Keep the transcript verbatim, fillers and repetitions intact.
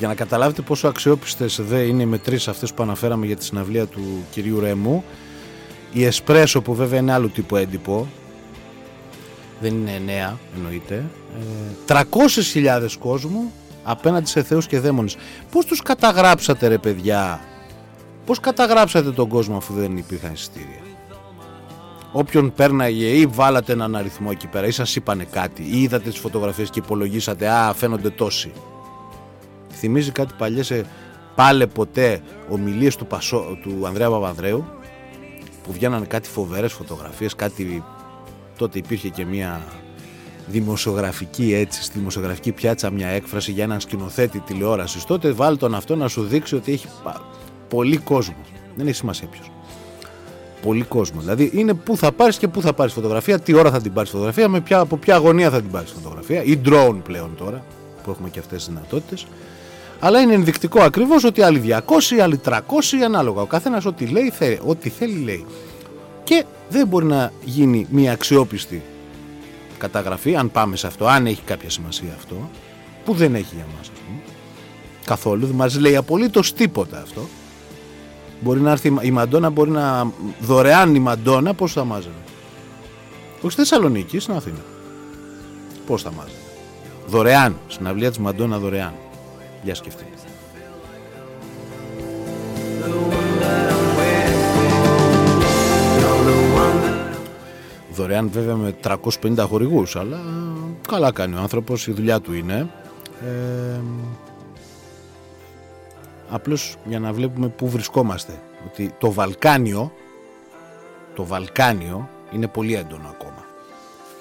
Για να καταλάβετε πόσο αξιόπιστες δε είναι οι μετρήσεις αυτές που αναφέραμε για τη συναυλία του κυρίου Ρέμου, η Εσπρέσο, που βέβαια είναι άλλου τύπου έντυπο, δεν είναι νέα εννοείται, τριακόσιες χιλιάδες κόσμου απέναντι σε θεούς και δαίμονες. Πώς τους καταγράψατε ρε παιδιά, πώς καταγράψατε τον κόσμο αφού δεν υπήρχαν εισιτήρια? Όποιον πέρναγε ή βάλατε έναν αριθμό εκεί πέρα ή σας είπανε κάτι ή είδατε τις φωτογραφίες και υπολογίσατε, α, φαίνονται τόσοι. Θυμίζει κάτι παλιές πάλε ποτέ ομιλίες του, Πασό, του Ανδρέα Παπανδρέου, που βγαίνανε κάτι φοβερές φωτογραφίες, κάτι, τότε υπήρχε και μια δημοσιογραφική, έτσι, στη δημοσιογραφική πιάτσα μια έκφραση για έναν σκηνοθέτη τηλεόρασης. Τότε βάλει τον αυτό να σου δείξει ότι έχει πολύ κόσμο. Δεν έχει σημασία ποιος. Πολύ κόσμο. Δηλαδή είναι πού θα πάρεις και πού θα πάρεις φωτογραφία, τι ώρα θα την πάρεις φωτογραφία, με ποια, από ποια αγωνία θα την πάρεις φωτογραφία, ή drone πλέον τώρα που έχουμε και αυτές τις δυνατότητες. Αλλά είναι ενδεικτικό ακριβώς ότι άλλοι διακόσιοι, άλλοι τριακόσιοι, ανάλογα. Ο καθένας ό,τι λέει, θε, ό,τι θέλει λέει. Και δεν μπορεί να γίνει μια αξιόπιστη καταγραφή, αν πάμε σε αυτό, αν έχει κάποια σημασία αυτό, που δεν έχει για μας, ας πούμε, καθόλου, δεν μας λέει απολύτως τίποτα αυτό. Μπορεί να έρθει η Μαντόνα, μπορεί να δωρεάν η Μαντόνα, πώς θα μάζευε? Όχι στη Θεσσαλονίκη, στην Αθήνα. Πώς θα μάζευε? Δωρεάν, συναυλία της Μαντόνα δωρεάν. Για σκεφτείτε. Δωρεάν βέβαια με τριακόσιους πενήντα χορηγούς, αλλά καλά κάνει ο άνθρωπος, η δουλειά του είναι. Ε, απλώς για να βλέπουμε πού βρισκόμαστε, ότι το Βαλκάνιο, το Βαλκάνιο είναι πολύ έντονο ακόμα.